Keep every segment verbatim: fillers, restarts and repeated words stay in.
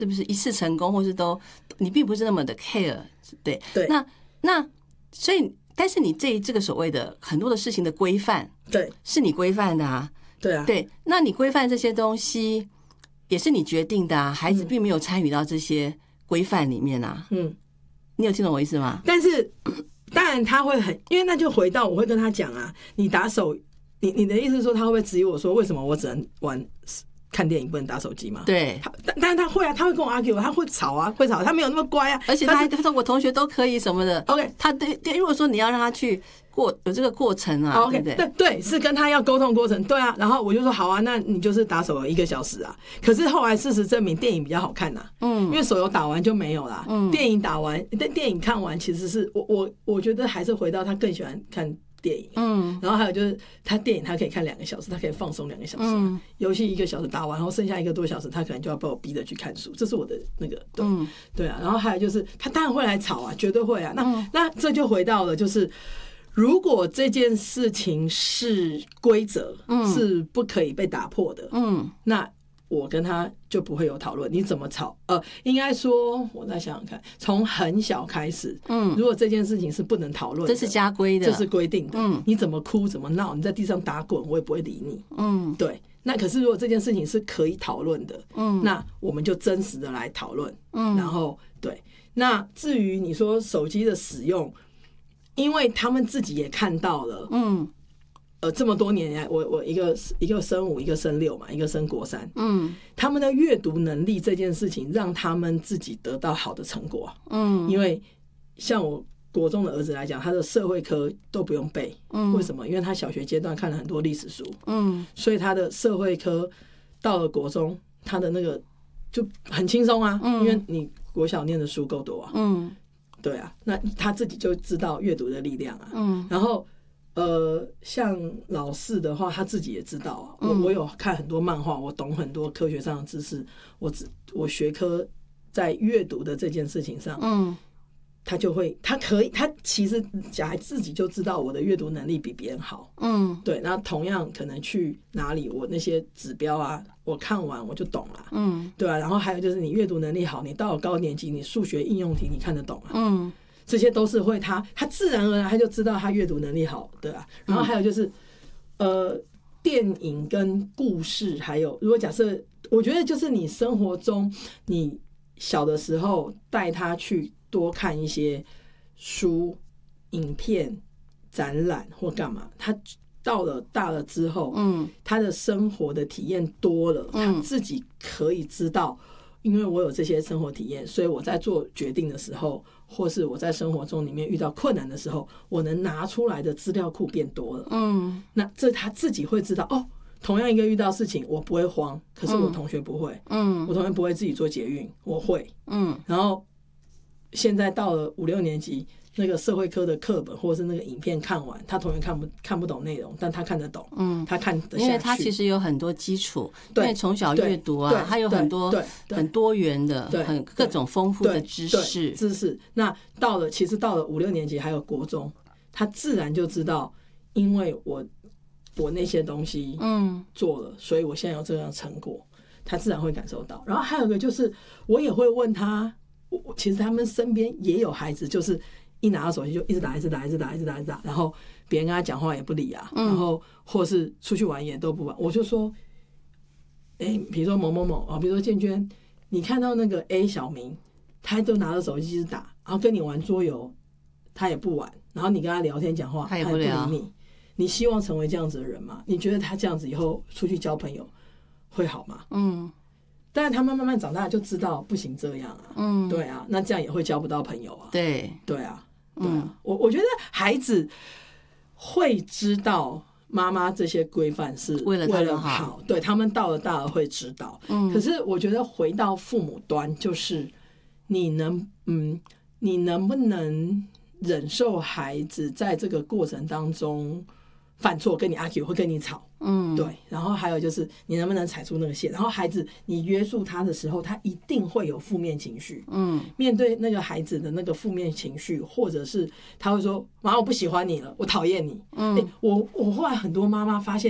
是不是一次成功，或是都你并不是那么的 care， 对对。 那那所以，但是你这这个所谓的很多的事情的规范， 对， 是你规范的啊， 对啊， 对。那你规范这些东西也是你决定的啊，孩子并没有参与到这些规范里面啊。嗯，你有听懂我意思吗？ 但是当然他会很，因为那就回到我会跟他讲啊，你打手，你你的意思是说他会不会质疑我说为什么我只能玩？看电影不能打手机吗？ 对， 他但但是他会啊，他会跟我 argue， 他会吵啊，会吵，他没有那么乖啊。 而且他还他说我同学都可以什么的。 OK， 他对对，如果说你要让他去过有这个过程啊 ，OK， 对对对，是跟他要沟通过程，对啊。然后我就说好啊，那你就是打手游一个小时啊。可是后来事实证明电影比较好看呐、啊，嗯，因为手游打完就没有啦，嗯，电影打完，但电影看完其实是我我我觉得还是回到他更喜欢看电影，嗯，然后还有就是他电影他可以看两个小时，他可以放松两个小时，嗯，游戏一个小时打完，然后剩下一个多小时，他可能就要把我逼着去看书，这是我的那个对、嗯、对啊，然后还有就是他当然会来吵啊，绝对会啊，那、嗯、那这就回到了就是如果这件事情是规则、嗯，是不可以被打破的，嗯，那我跟他就不会有讨论，你怎么吵？呃，应该说，我再想想看，从很小开始，嗯，如果这件事情是不能讨论的， 这是家规的， 这是规定的，嗯，你怎么哭怎么闹，你在地上打滚，我也不会理你，嗯，对。那可是如果这件事情是可以讨论的，嗯，那我们就真实的来讨论，嗯，然后对。那至于你说手机的使用，因为他们自己也看到了，嗯。呃，这么多年来，我我一个一个升五，一个升六嘛，一个升国三，嗯，他们的阅读能力这件事情，让他们自己得到好的成果，嗯，因为像我国中的儿子来讲，他的社会科都不用背，嗯，为什么？因为他小学阶段看了很多历史书，嗯，所以他的社会科到了国中，他的那个就很轻松啊，嗯，因为你国小念的书够多啊，嗯，对啊，那他自己就知道阅读的力量啊，嗯，然后。呃，像老四的话，他自己也知道啊。我我有看很多漫画，我懂很多科学上的知识。我只我学科在阅读的这件事情上，嗯，他就会，他可以，他其实小孩自己就知道我的阅读能力比别人好，嗯，对。那同样可能去哪里，我那些指标啊，我看完我就懂了，嗯，对啊。然后还有就是你阅读能力好，你到了高年级，你数学应用题你看得懂啊，嗯。这些都是会他他自然而然他就知道他阅读能力好，对啊。然后还有就是，呃，电影跟故事，还有如果假设，我觉得就是你生活中你小的时候带他去多看一些书、影片、展览或干嘛，他到了大了之后，嗯，他的生活的体验多了，他自己可以知道。因为我有这些生活体验，所以我在做决定的时候，或是我在生活中里面遇到困难的时候，我能拿出来的资料库变多了。嗯，那这他自己会知道哦。同样一个遇到事情，我不会慌，可是我同学不会。嗯，我同学不会自己做捷运，我会。嗯，然后现在到了五六年级。那个社会科的课本或者是那个影片看完，他同学看不看不懂内容，但他看得懂，嗯，他看得下去， 因为他其实有很多基础，因为从小阅读啊，他有很多很多元的、很各种丰富的知识知识。那到了其实到了五六年级还有国中，他自然就知道，因为我我那些东西嗯做了，所以我现在有这样的成果，他自然会感受到。然后还有一个就是，我也会问他，我其实他们身边也有孩子，就是。一拿到手机就一直打，一直打，一直打，一直打，一直打，然后别人跟他讲话也不理啊，嗯、然后或是出去玩也都不玩。我就说，哎、欸，比如说某某某啊，比如说建娟，你看到那个 A 小明，他都拿着手机一直打，然后跟你玩桌游，他也不玩，然后你跟他聊天讲话， 他也不理你。你希望成为这样子的人吗？你觉得他这样子以后出去交朋友会好吗？嗯。但是他们慢慢长大就知道不行这样啊，嗯，对啊，那这样也会交不到朋友啊， 对， 对啊。对啊，嗯、我我觉得孩子会知道妈妈这些规范是为了他们好，对他们到了大了会知道。嗯，可是我觉得回到父母端，就是你能嗯，你能不能忍受孩子在这个过程当中犯错，跟你 argue 会跟你吵？嗯，对。然后还有就是你能不能踩出那个线？然后孩子你约束他的时候，他一定会有负面情绪。嗯，面对那个孩子的那个负面情绪，或者是他会说：“妈，我不喜欢你了，我讨厌你。”嗯，欸、我我后来很多妈妈发现，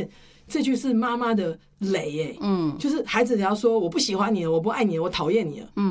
这句是妈妈的雷哎、欸，嗯，就是孩子只要说我不喜欢你了，我不爱你了，我讨厌你了，嗯，